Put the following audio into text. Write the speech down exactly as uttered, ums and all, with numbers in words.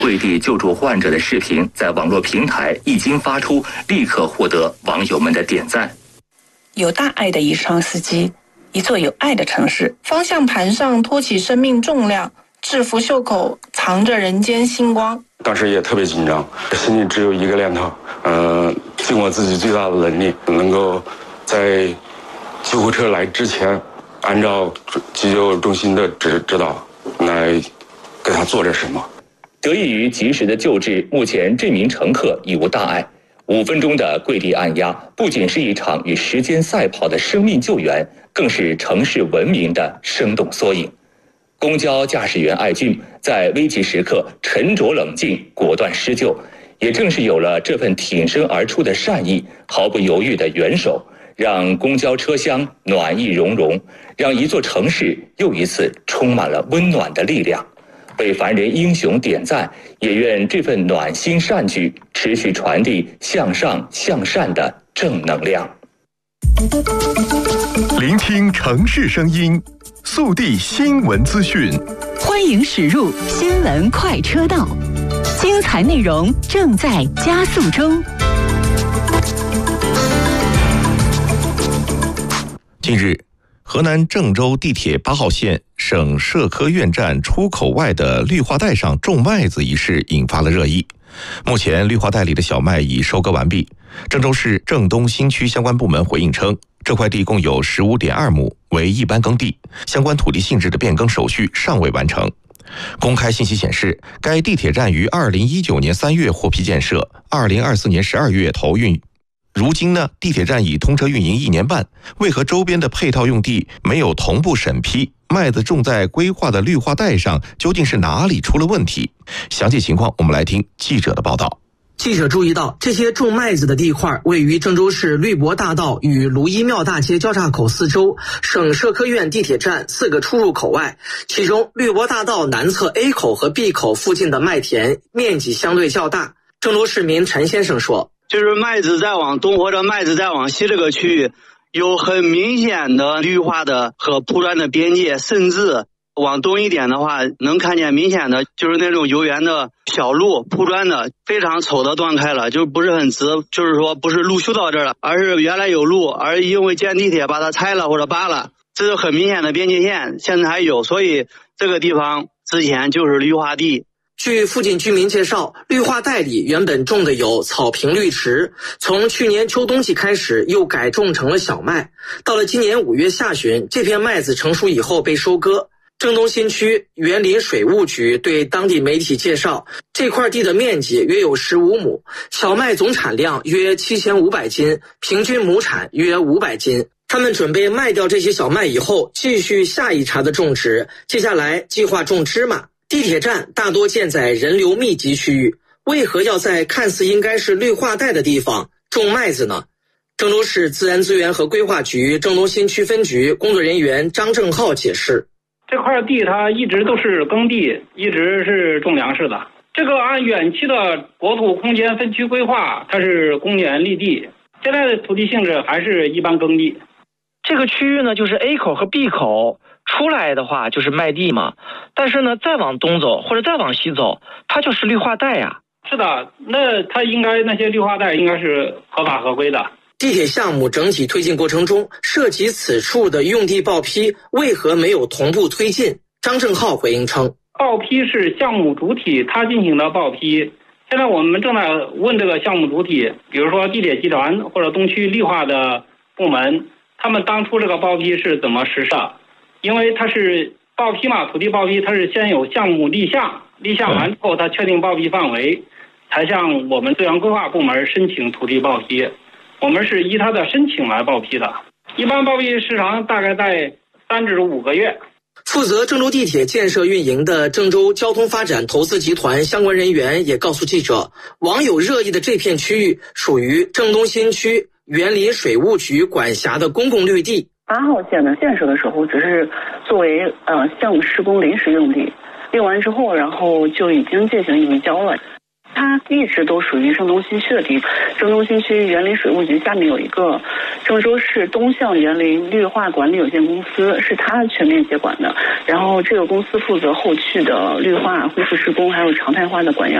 跪地救助患者的视频在网络平台一经发出，立刻获得网友们的点赞。 有大爱的宜昌司机，一座有爱的城市。方向盘上托起生命重量，制服袖口藏着人间星光。 当时也特别紧张，心里只有一个念头，呃，尽我自己最大的能力，能够在救护车来之前，按照急救中心的指指导来给他做点什么。 得益于及时的救治，目前这名乘客已无大碍。五分钟的跪地按压，不仅是一场与时间赛跑的生命救援，更是城市文明的生动缩影。公交驾驶员艾俊在危急时刻沉着冷静、果断施救，也正是有了这份挺身而出的善意、毫不犹豫的援手，让公交车厢暖意融融，让一座城市又一次充满了温暖的力量。为凡人英雄点赞，也愿这份暖心善举持续传递向上向善的正能量。 聆听城市声音，速递新闻资讯， 欢迎驶入新闻快车道，精彩内容正在加速中。 近日，河南郑州地铁八号线省社科院站出口外的绿化带上种麦子一事引发了热议。目前绿化带里的小麦已收割完毕。郑州市郑东新区相关部门回应称，这块地共有 十五点二亩，为一般耕地，相关土地性质的变更手续尚未完成。公开信息显示，该地铁站于二零一九年三月获批建设，二零二四年十二月投运。如今呢，地铁站已通车运营一年半，为何周边的配套用地没有同步审批？麦子种在规划的绿化带上，究竟是哪里出了问题？详细情况我们来听记者的报道。 记者注意到，这些种麦子的地块位于郑州市绿博大道与卢一庙大街交叉口四周省社科院地铁站四个出入口外，其中绿博大道南侧 A 口和 B 口附近的麦田面积相对较大。郑州市民陈先生说， 就是麦子再往东或者麦子再往西这个区域有很明显的绿化的和铺砖的边界，甚至往东一点的话能看见明显的就是那种游园的小路，铺砖的非常丑的断开了，就不是很直，就是说不是路修到这儿了，而是原来有路，而因为建地铁把它拆了或者扒了，这是很明显的边界线，现在还有，所以这个地方之前就是绿化地。 据附近居民介绍，绿化带里原本种的有草坪绿植，从去年秋冬季开始又改种成了小麦。到了今年五月下旬，这片麦子成熟以后被收割。郑东新区园林水务局对当地媒体介绍，这块地的面积约有十五亩，小麦总产量约七千五百斤，平均亩产约五百斤。他们准备卖掉这些小麦以后，继续下一茬的种植，接下来计划种芝麻。地铁站大多建在人流密集区域，为何要在看似应该是绿化带的地方种麦子呢？郑州市自然资源和规划局郑东新区分局工作人员张正浩解释， 这块地它一直都是耕地，一直是种粮食的。这个按远期的国土空间分区规划，它是公园绿地，现在的土地性质还是一般耕地。 这个区域呢，就是 A 口和 B 口出来的话就是麦地嘛，但是呢再往东走或者再往西走，它就是绿化带呀。 是的，那它应该那些绿化带应该是合法合规的。 地铁项目整体推进过程中，涉及此处的用地报批为何没有同步推进？张正浩回应称， 报批是项目主体他进行的报批，现在我们正在问这个项目主体，比如说地铁集团或者东区绿化的部门，他们当初这个报批是怎么实施的？因为它是报批嘛，土地报批它是先有项目立项，立项完之后它确定报批范围，才向我们资源规划部门申请土地报批。我们是依他的申请来报批的，一般报批时长大概在三至五个月。 负责郑州地铁建设运营的郑州交通发展投资集团相关人员也告诉记者，网友热议的这片区域属于郑东新区园林水务局管辖的公共绿地。 八号线的建设的时候只是作为呃项目施工临时用地，用完之后然后就已经进行移交了。它它一直都属于郑东新区的地方。郑东新区园林水务局下面有一个郑州市东向园林绿化管理有限公司，是它全面接管的。然后这个公司负责后续的绿化恢复施工，还有常态化的管养。